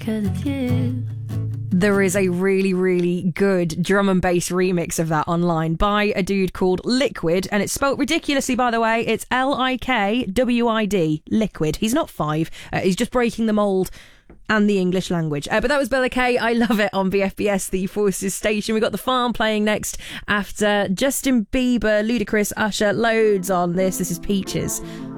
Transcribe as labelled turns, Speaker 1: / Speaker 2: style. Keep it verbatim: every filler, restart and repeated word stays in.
Speaker 1: 'cause it's you.
Speaker 2: There is a really, really good drum and bass remix of that online by a dude called Liquid, and it's spelt ridiculously, by the way. It's L I K W I D, Liquid. He's not five. Uh, he's just breaking the mould and the English language. Uh, but that was Bella K. I love it on B F B S, the Forces station. We got The Farm playing next after Justin Bieber, Ludacris, Usher, loads on this. This is Peaches.